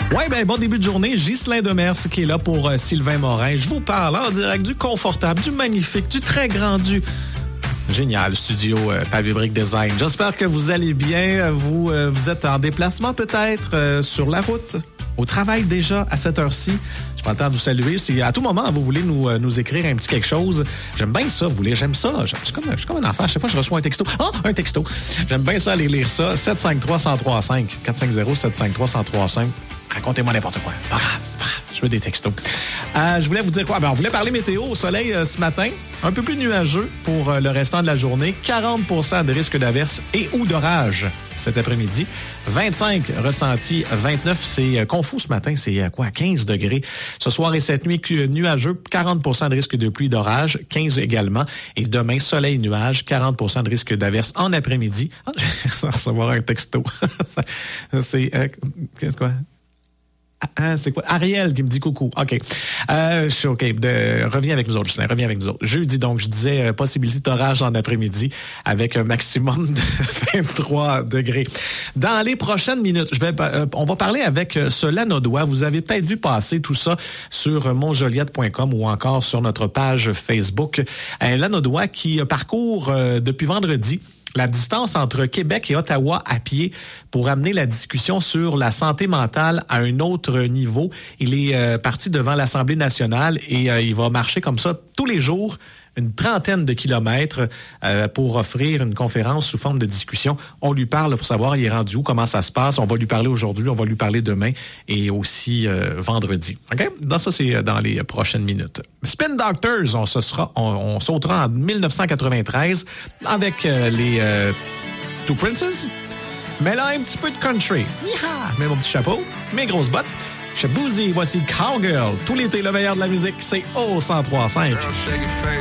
Ouais, ben bon début de journée. Ghislain Demers qui est là pour Sylvain Morin. Je vous parle en direct du confortable, du magnifique, du très grand, du génial studio Pavé Brick Design. J'espère que vous allez bien. Vous êtes en déplacement peut-être sur la route, au travail déjà à cette heure-ci. Je prends le temps de vous saluer. Si à tout moment vous voulez nous écrire un petit quelque chose, j'aime bien ça. J'aime ça. Je suis comme un enfant. À chaque fois que je reçois un texto. Un texto. J'aime bien ça aller lire ça. 753-1035. 450-753-1035. Racontez-moi n'importe quoi. Pas grave, c'est pas grave. Je veux des textos. Je voulais vous dire quoi? On voulait parler météo au soleil ce matin. Un peu plus nuageux pour le restant de la journée. 40% de risque d'averse et ou d'orage cet après-midi. 25 ressentis, 29. C'est confus ce matin. C'est quoi? 15 degrés. Ce soir et cette nuit, nuageux. 40% de risque de pluie d'orage. 15 également. Et demain, soleil, nuage. 40% de risque d'averse en après-midi. Je vais recevoir un texto. C'est quoi? C'est quoi? Ariel qui me dit coucou. OK. Je suis OK. Reviens avec nous autres, Justin. Reviens avec nous autres. Jeudi, donc, je disais possibilité d'orage en après-midi avec un maximum de 23 degrés. Dans les prochaines minutes, on va parler avec ce Lanaudois. Vous avez peut-être vu passer tout ça sur montjoliette.com ou encore sur notre page Facebook. Un Lanaudois qui parcourt depuis vendredi la distance entre Québec et Ottawa à pied pour amener la discussion sur la santé mentale à un autre niveau. Il est parti devant l'Assemblée nationale et il va marcher comme ça tous les jours, une trentaine de kilomètres pour offrir une conférence sous forme de discussion. On lui parle pour savoir il est rendu où, comment ça se passe. On va lui parler aujourd'hui, on va lui parler demain et aussi vendredi. OK? Dans ça, c'est dans les prochaines minutes. Spin Doctors, on sautera en 1993 avec les Two Princes. Mais là, un petit peu de country. Mets mon petit chapeau, mes grosses bottes. Chez Boozy, voici Cowgirl. Tout l'été, le meilleur de la musique, c'est au 103.5.